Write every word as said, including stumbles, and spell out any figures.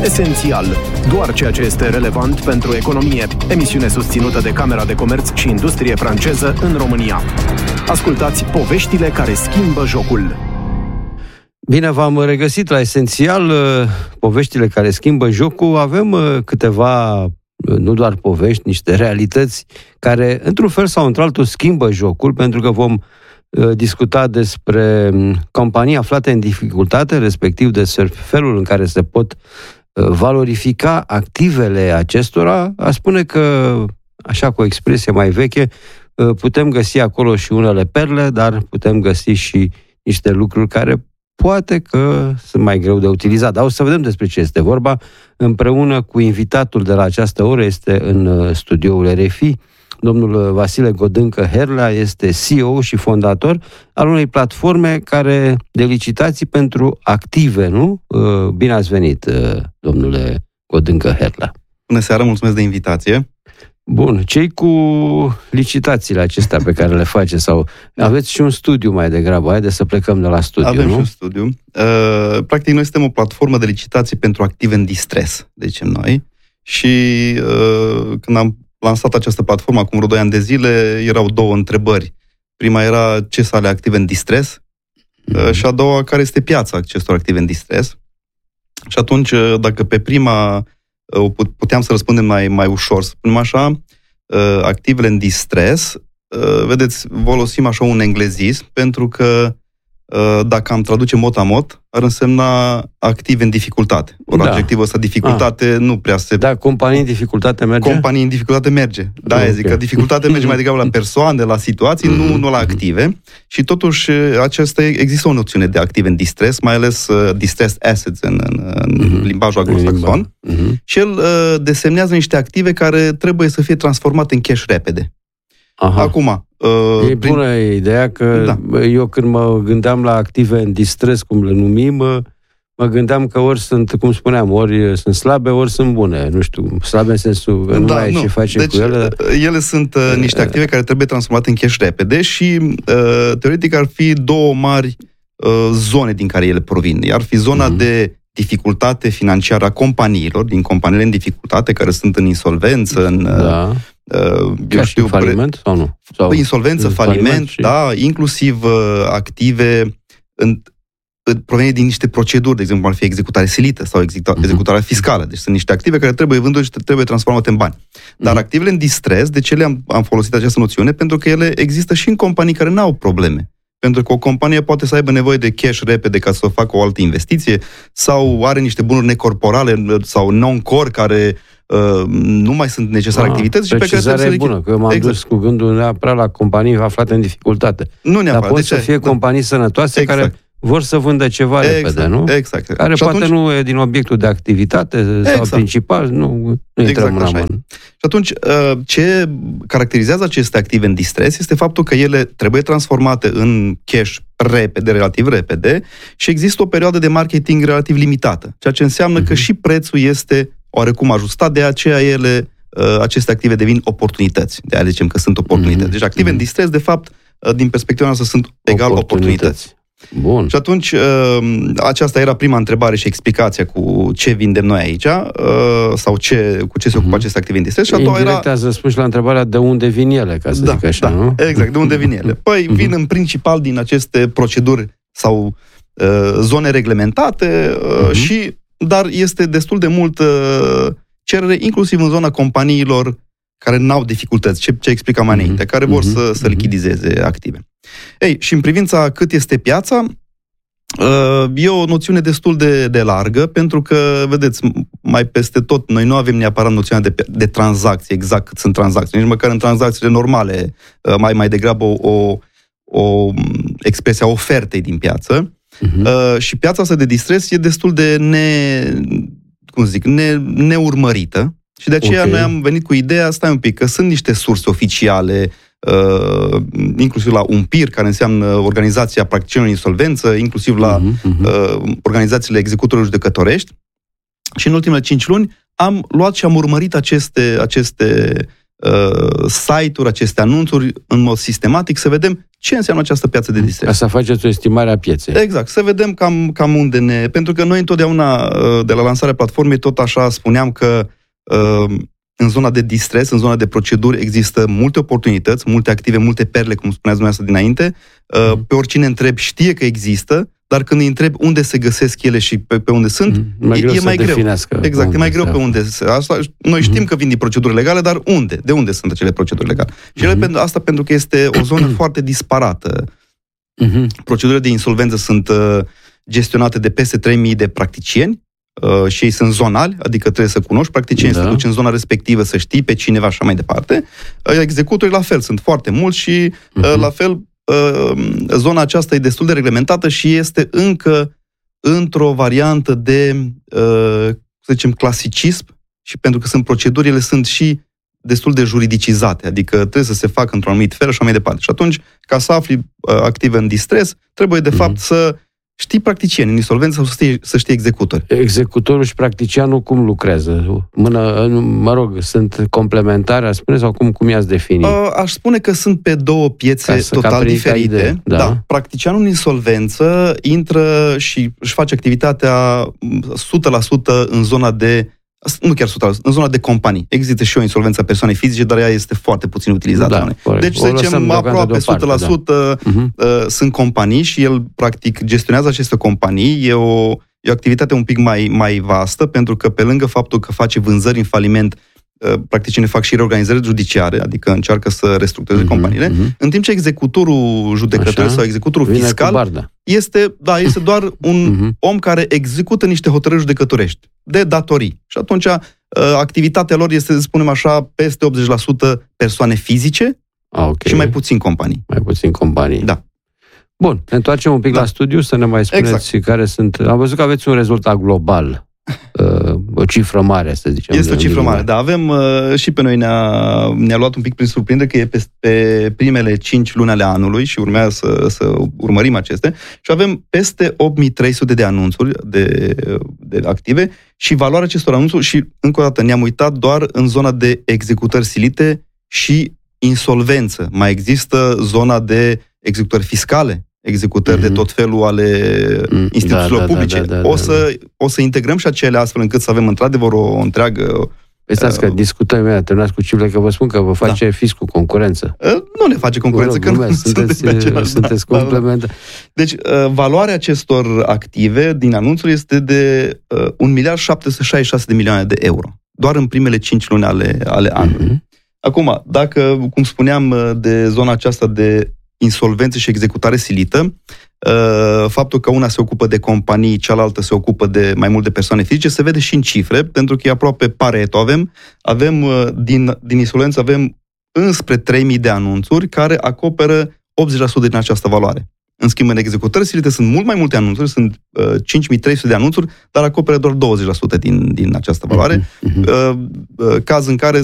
Esențial. Doar ceea ce este relevant pentru economie. Emisiune susținută de Camera de Comerț și Industrie franceză în România. Ascultați poveștile care schimbă jocul. Bine, v-am regăsit la Esențial, poveștile care schimbă jocul. Avem câteva, nu doar povești, niște realități care, într-un fel sau într-altul, schimbă jocul, pentru că vom discuta despre companii aflate în dificultate, respectiv despre felul în care se pot valorifica activele acestora. A spune că, așa cu o expresie mai veche, putem găsi acolo și unele perle, dar putem găsi și niște lucruri care poate că sunt mai greu de utilizat. Dar o să vedem despre ce este vorba. Împreună cu invitatul de la această oră, este în studioul R F I, domnul Vasile Godâncă-Herlea, este C E O și fondator al unei platforme care de licitații pentru active, nu? Bine ați venit, domnule Godâncă-Herlea. Bună seara, mulțumesc de invitație. Bun, cei cu licitațiile acestea pe care le face, sau aveți și un studiu mai degrabă, haideți să plecăm de la studiu, Avem nu? și un studiu. Uh, practic, noi suntem o platformă de licitații pentru active în distres, zicem noi, și uh, când am lansat această platformă acum vreo doi ani de zile, erau două întrebări. Prima era ce să ale active în distres, mm-hmm. uh, și a doua, care este piața acestor active în distres. Și atunci, uh, dacă pe prima puteam să răspundem mai, mai ușor, să spunem așa, activele în distres, vedeți, folosim așa un englezism, pentru că dacă am traduce mot-a-mot, ar însemna active în dificultate. Ori da. Adjectivul ăsta, dificultate, ah. nu prea se... Da, companii în dificultate merge? Companii în dificultate merge. Da, okay. Zic că dificultate merge mai degrabă la persoane, la situații, mm-hmm. nu, nu la active. Și totuși, aceasta, există o noțiune de active în distres, mai ales uh, distressed assets în, în, în mm-hmm. limbajul anglosaxon. Mm-hmm. Și el uh, desemnează niște active care trebuie să fie transformate în cash repede. Aha. Acum... Uh, e bună prin... ideea că da. Eu când mă gândeam la active în distres, cum le numim, mă, mă gândeam că ori sunt, cum spuneam, ori sunt slabe, ori sunt bune. Nu știu, slabe în sensul că nu da, ai nu. ce face deci, cu ele. Dar... ele sunt uh, niște active care trebuie transformate în cash repede și uh, teoretic ar fi două mari uh, zone din care ele provin. Ar fi zona mm-hmm. de dificultate financiară a companiilor, din companiile în dificultate, care sunt în insolvență, în... Da. Uh, eu știu, faliment sau nu? Sau insolvență, faliment, faliment și... da, inclusiv uh, active în, în, provenite din niște proceduri, de exemplu, ar fi executare silită sau executa, uh-huh. executarea fiscală. Deci sunt niște active care trebuie vândute și trebuie transformate în bani. Dar uh-huh. activele în distres, de ce le-am am folosit această noțiune? Pentru că ele există și în companii care n-au probleme. Pentru că o companie poate să aibă nevoie de cash repede ca să facă o altă investiție sau are niște bunuri necorporale sau non-core care uh, nu mai sunt necesare ah, activități și pe care trebuie să le bună, că m-am exact. dus cu gândul neapărat la companii aflate în dificultate. Nu neapărat. Dar pot să fie da. companii sănătoase exact. care vor să vândă ceva exact. repede, nu? Exact. Care și poate atunci... nu e din obiectul de activitate exact. sau principal, nu, nu exact intrăm în amân. Și atunci, ce caracterizează aceste active în distres este faptul că ele trebuie transformate în cash repede, relativ repede, și există o perioadă de marketing relativ limitată, ceea ce înseamnă uh-huh. că și prețul este oarecum ajustat, de aceea ele, aceste active devin oportunități. De aia zicem că sunt oportunități. Uh-huh. Deci active uh-huh. în distres, de fapt, din perspectiva noastră, sunt egal oportunități. oportunități. Bun. Și atunci, aceasta era prima întrebare și explicația cu ce vindem noi aici, sau ce, cu ce se ocupă uh-huh. aceste active în distres. Și a doua era... Indirect ați răspuns la întrebarea de unde vin ele, ca să da, zic așa, da, nu? Exact, de unde vin ele. Păi uh-huh. vin în principal din aceste proceduri sau uh, zone reglementate, uh, uh-huh. și, dar este destul de mult uh, cerere, inclusiv în zona companiilor care n-au dificultăți, ce, ce explicam mai înainte, care vor uh-huh. să, să lichidizeze active. Ei, și în privința cât este piața, e o noțiune destul de, de largă, pentru că, vedeți, mai peste tot, noi nu avem neapărat noțiunea de, de tranzacții, exact cât sunt tranzacții, nici măcar în tranzacțiile normale, mai, mai degrabă o, o, o expresie a ofertei din piață. Uh-huh. Și piața asta de distres e destul de ne, cum zic, ne, neurmărită. Și de aceea okay. noi am venit cu ideea, stai un pic, că sunt niște surse oficiale, uh, inclusiv la U N P I R, care înseamnă Organizația Practicienilor în Insolvență, inclusiv la uh-huh, uh-huh. Uh, organizațiile executorilor judecătorești. Și în ultimele cinci luni am luat și am urmărit aceste, aceste uh, site-uri, aceste anunțuri în mod sistematic, să vedem ce înseamnă această piață de distres. Ca să faceți o estimare a pieței. Exact, să vedem cam, cam unde ne... Pentru că noi întotdeauna, uh, de la lansarea platformei, tot așa spuneam că uh, în zona de distres, în zona de proceduri, există multe oportunități, multe active, multe perle, cum spuneați dumneavoastră dinainte. Uh, mm. Pe oricine întreb știe că există, dar când îi întreb unde se găsesc ele și pe, pe unde sunt, mm. mai greu e, e mai greu. Exact, e mai greu da. pe unde se... Asta, noi știm mm. că vin din proceduri legale, dar unde? De unde sunt acele proceduri legale? Și ele, mm. asta pentru că este o zonă foarte disparată. Mm-hmm. Procedurile de insolvență sunt uh, gestionate de peste trei mii de practicieni, Uh, și ei sunt zonali, adică trebuie să cunoști practicieni, da. Să te duci în zona respectivă, să știi pe cineva și așa mai departe. Uh, executorii la fel, sunt foarte mulți și uh, uh-huh. la fel uh, zona aceasta e destul de reglementată și este încă într-o variantă de, uh, să zicem, clasicism și pentru că sunt proceduri, ele sunt și destul de juridicizate, adică trebuie să se facă într-un anumit fel și așa mai departe. Și atunci, ca să afli uh, active în distres, trebuie de uh-huh. fapt să știi practicieni în insolvență sau să știi, să știi executori. Executorul și practicianul cum lucrează? Mână, mă rog, sunt complementare, aș spune, sau cum, cum i-ați defini? Uh, aș spune că sunt pe două piețe total diferite. Da. Da. Practicianul în insolvență intră și își face activitatea o sută la sută în zona de nu chiar o sută la sută, în zona de companii. Există și o insolvență a persoanei fizice, dar ea este foarte puțin utilizată. Da, deci, să zicem, aproape o sută la sută da. uh, sunt companii și el, practic, gestionează aceste companii. E o, e o activitate un pic mai, mai vastă, pentru că, pe lângă faptul că face vânzări în faliment, uh, practic, ne fac și reorganizări judiciare, adică încearcă să restructureze uh-huh, companiile, uh-huh. în timp ce executorul judecător sau executorul Vine fiscal este, da, este doar un uh-huh. om care execută niște hotărâri judecătorești de datorii. Și atunci activitatea lor este, să spunem așa, peste optzeci la sută persoane fizice ah, okay. și mai puțin companii. Mai puțin companii. Da. Bun, ne întoarcem un pic da. la studiu, să ne mai spuneți exact. care sunt... Am văzut că aveți un rezultat global, uh, o cifră mare, să zicem. Este o cifră mare, da. Avem, uh, și pe noi ne-a, ne-a luat un pic prin surprindere că e pe, pe primele cinci luni ale anului și urmează să, să urmărim aceste și avem peste opt mii trei sute de anunțuri de, de active și valoarea acestor anunțuri și, încă o dată, ne-am uitat doar în zona de executări silite și insolvență. Mai există zona de executări fiscale, executări mm-hmm. de tot felul ale instituțiilor da, da, publice. Da, da, da, o, să, o să integrăm și acele astfel încât să avem într-adevăr o, o întreagă... Păi stați că discutăm imediat, terminați cu cifrele, că vă spun că vă face da. fiscul concurență. Nu ne face concurență, că nu sunteți, sunteți, sunteți da, complementari. Da. Deci, valoarea acestor active din anunțuri este de un miliard șapte sute șaizeci și șase de milioane de euro. Doar în primele cinci luni ale, ale anului. Mm-hmm. Acum, dacă, cum spuneam, de zona aceasta de insolvență și executare silită, faptul că una se ocupă de companii, cealaltă se ocupă de mai mult de persoane fizice, se vede și în cifre, pentru că e aproape Pareto. Avem, avem din, din insolvență avem înspre trei mii de anunțuri care acoperă optzeci la sută din această valoare. În schimb, în executări silite sunt mult mai multe anunțuri, sunt uh, cinci mii trei sute de anunțuri, dar acoperă doar douăzeci la sută din, din această valoare, uh-huh. uh, uh, caz în care